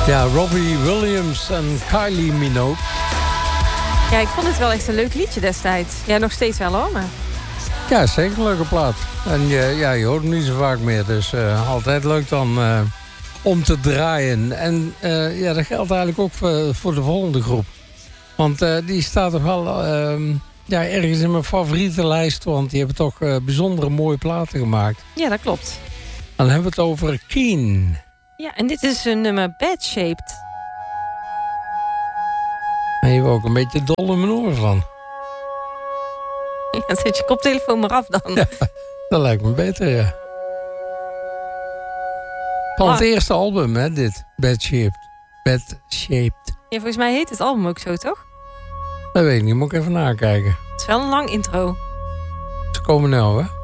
Ja, Robbie Williams en Kylie Minogue. Ja, ik vond het wel echt een leuk liedje destijds. Ja, nog steeds wel hoor, maar... Ja, zeker een leuke plaat. En je hoort hem niet zo vaak meer. Dus altijd leuk dan om te draaien. En dat geldt eigenlijk ook voor de volgende groep. Want die staat toch wel ergens in mijn favoriete lijst. Want die hebben toch bijzondere mooie platen gemaakt. Ja, dat klopt. Dan hebben we het over Keen. Ja, en dit is een nummer Bad Shaped. En je hebt ook een beetje dol in mijn oren van. Ja, zet je koptelefoon maar af dan. Ja, dat lijkt me beter, ja. Van het eerste album, hè, dit. Bad Shaped. Bad Shaped. Ja, volgens mij heet het album ook zo, toch? Dat weet ik niet, moet ik even nakijken. Het is wel een lang intro. Ze komen nou, hè.